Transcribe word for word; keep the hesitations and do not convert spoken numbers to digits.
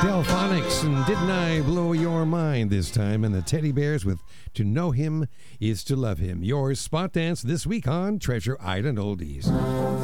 Delphonics and Didn't I Blow Your Mind this time? And the Teddy Bears with To Know Him Is to Love Him. Your spot dance this week on Treasure Island Oldies.